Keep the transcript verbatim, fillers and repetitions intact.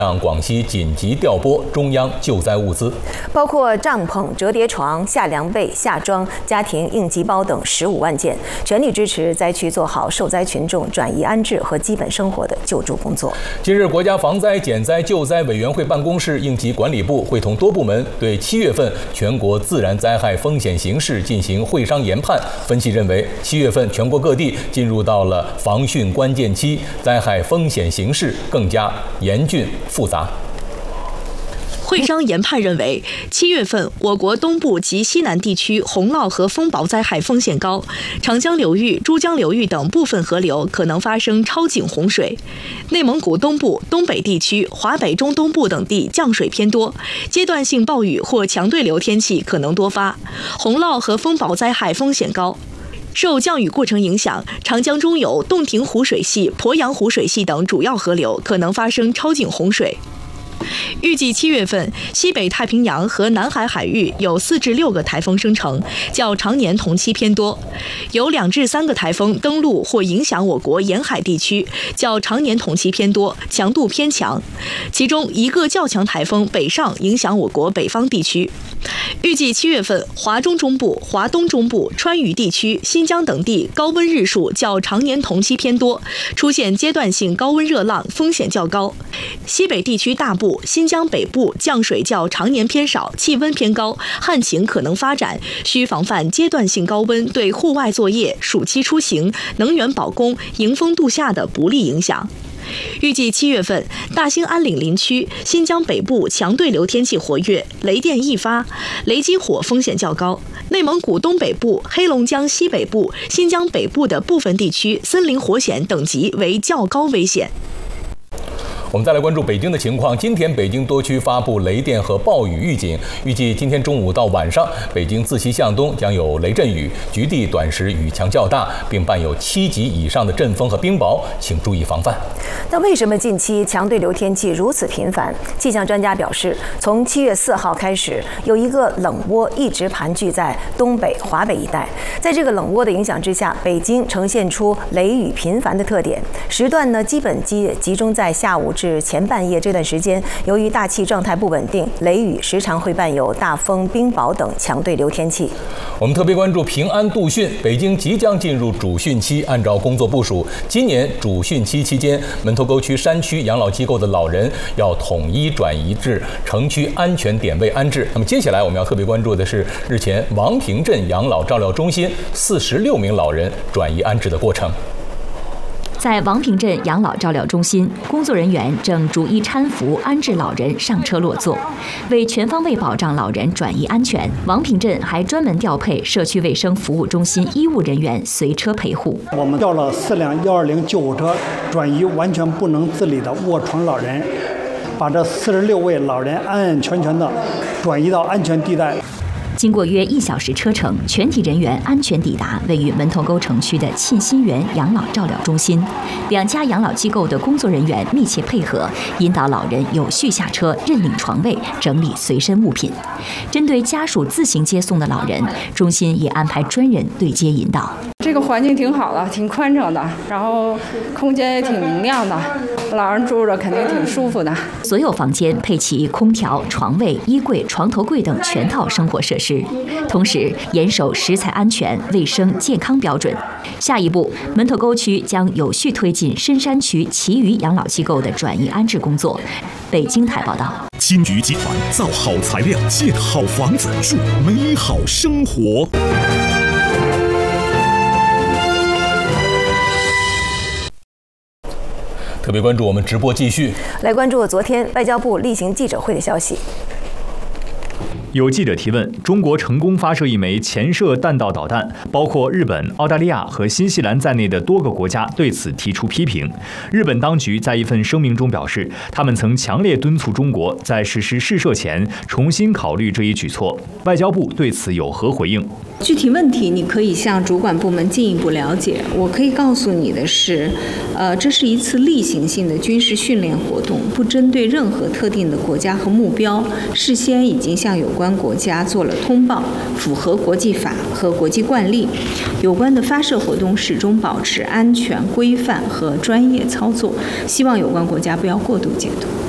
向广西紧急调拨中央救灾物资， 包括帐篷、折叠床、夏凉被、夏装、家庭应急包等十五万件，全力支持灾区做好受灾群众转移安置和基本生活的救助工作。 近日，国家防灾减灾救灾委员会办公室应急管理部会同多部门对七月份全国自然灾害风险形势进行会商研判。分析认为，七月份全国各地进入到了防汛关键期，灾害风险形势更加严峻复杂。 会商研判认为，七月份我国东部及西南地区洪涝和风雹灾害风险高，长江流域、珠江流域等部分河流可能发生超警洪水；内蒙古东部、东北地区、华北中东部等地降水偏多，阶段性暴雨或强对流天气可能多发，洪涝和风雹灾害风险高。受降雨过程影响，长江中游、洞庭湖水系、鄱阳湖水系等主要河流可能发生超警洪水。预计七月份，西北太平洋和南海海域有四至六个台风生成，较常年同期偏多；有两至三个台风登陆或影响我国沿海地区，较常年同期偏多，强度偏强。其中一个较强台风北上影响我国北方地区。预计七月份，华中中部、华东中部、川渝地区、新疆等地高温日数较常年同期偏多，出现阶段性高温热浪，风险较高。西北地区大部、新疆北部降水较常年偏少，气温偏高，旱情可能发展，需防范阶段性高温对户外作业、暑期出行、能源保供、迎风度夏的不利影响。预计七月份，大兴安岭林区、新疆北部强对流天气活跃，雷电易发，雷击火风险较高。内蒙古东北部、黑龙江西北部、新疆北部的部分地区森林火险等级为较高危险。 我们再来关注北京的情况。今天北京多区发布雷电和暴雨预警，预计今天中午到晚上，北京自西向东将有雷阵雨，局地短时雨强较大，并伴有七级以上的阵风和冰雹，请注意防范。 那为什么近期强对流天气如此频繁？气象专家表示，从七月四号开始，有一个冷涡一直盘踞在东北、华北一带。在这个冷涡的影响之下，北京呈现出雷雨频繁的特点，时段呢基本集集中在下午至前半夜这段时间。由于大气状态不稳定，雷雨时常会伴有大风、冰雹等强对流天气。 我们特别关注平安度汛，北京即将进入主汛期。按照工作部署，今年主汛期期间，门头沟区山区养老机构的老人要统一转移至城区安全点位安置。那么接下来我们要特别关注的是，日前王平镇养老照料中心四十六名老人转移安置的过程。 在王平镇养老照料中心，工作人员正逐一搀扶安置老人上车落座。为全方位保障老人转移安全，王平镇还专门调配社区卫生服务中心医务人员随车陪护。 我们调了四辆幺二零救护车，转移完全不能自理的卧床老人，把这四十六位老人安安全全的转移到安全地带。 经过约一小时车程，全体人员安全抵达位于门头沟城区的沁心园养老照料中心。两家养老机构的工作人员密切配合，引导老人有序下车，认领床位，整理随身物品。针对家属自行接送的老人，中心也安排专人对接引导。 这个环境挺好的，挺宽敞的，然后空间也挺明亮的，老人住着肯定挺舒服的。 所有房间配齐空调、床位、衣柜、床头柜等全套生活设施，同时严守食材安全、卫生健康标准。下一步，门头沟区将有序推进深山区其余养老机构的转移安置工作。北京台报道。 金桔集团造好材料，建好房子，住美好生活。 特别关注我们直播继续， 来关注昨天外交部例行记者会的消息。 有记者提问：中国成功发射一枚潜射弹道导弹，包括日本、澳大利亚和新西兰在内的多个国家对此提出批评。日本当局在一份声明中表示，他们曾强烈敦促中国在实施试射前重新考虑这一举措。外交部对此有何回应？ 具体问题你可以向主管部门进一步了解。我可以告诉你的是，呃，这是一次例行性的军事训练活动，不针对任何特定的国家和目标，事先已经向有关国家做了通报，符合国际法和国际惯例。有关的发射活动始终保持安全、规范和专业操作，希望有关国家不要过度解读。